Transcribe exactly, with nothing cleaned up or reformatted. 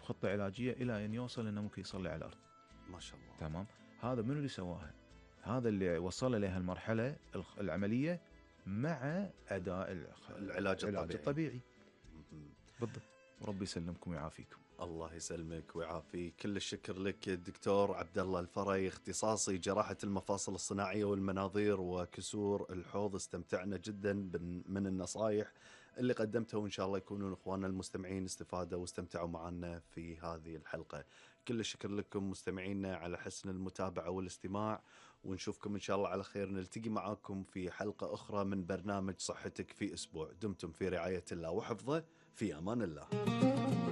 بخطة علاجية إلى أن يوصل أنه ممكن يصلي على الأرض. ما شاء الله. تمام. هذا منو اللي سواها؟ هذا اللي وصل إليها المرحلة العملية مع أداء العلاج الطبيعي, الطبيعي. بالضبط. وربي يسلمكم ويعافيكم. الله يسلمك ويعافيك. كل الشكر لك الدكتور عبد الله الفري، اختصاصي جراحة المفاصل الصناعية والمناظير وكسور الحوض. استمتعنا جدا من النصائح اللي قدمتها، وإن شاء الله يكونون إخواننا المستمعين استفادوا واستمتعوا معنا في هذه الحلقة. كل الشكر لكم مستمعينا على حسن المتابعة والاستماع، ونشوفكم إن شاء الله على خير. نلتقي معاكم في حلقة أخرى من برنامج صحتك في أسبوع. دمتم في رعاية الله وحفظه، في أمان الله.